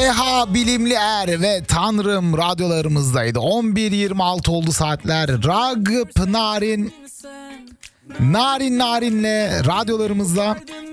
Reha Bilimli Er ve Tanrım radyolarımızdaydı. 11.26 oldu saatler. Ragıp Narin'le radyolarımızda.